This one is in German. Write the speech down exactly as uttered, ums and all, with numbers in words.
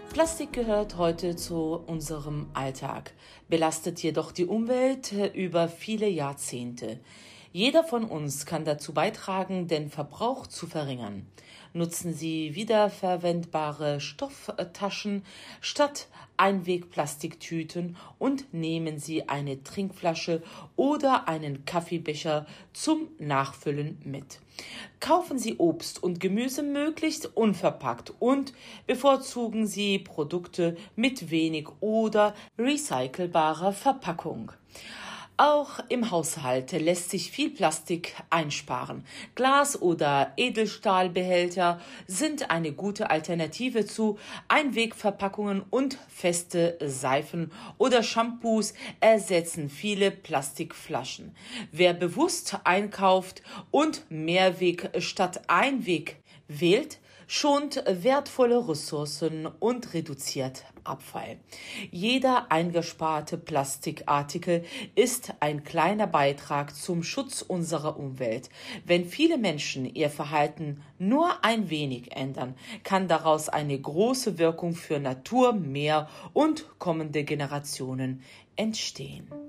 Plastik gehört heute zu unserem Alltag, belastet jedoch die Umwelt über viele Jahrzehnte. Jeder von uns kann dazu beitragen, den Verbrauch zu verringern. Nutzen Sie wiederverwendbare Stofftaschen statt Einwegplastiktüten und nehmen Sie eine Trinkflasche oder einen Kaffeebecher zum Nachfüllen mit. Kaufen Sie Obst und Gemüse möglichst unverpackt und bevorzugen Sie Produkte mit wenig oder recycelbarer Verpackung. Auch im Haushalt lässt sich viel Plastik einsparen. Glas- oder Edelstahlbehälter sind eine gute Alternative zu Einwegverpackungen und feste Seifen oder Shampoos ersetzen viele Plastikflaschen. Wer bewusst einkauft und Mehrweg statt Einweg wählt, schont wertvolle Ressourcen und reduziert Abfall. Jeder eingesparte Plastikartikel ist ein kleiner Beitrag zum Schutz unserer Umwelt. Wenn viele Menschen ihr Verhalten nur ein wenig ändern, kann daraus eine große Wirkung für Natur, Meer und kommende Generationen entstehen.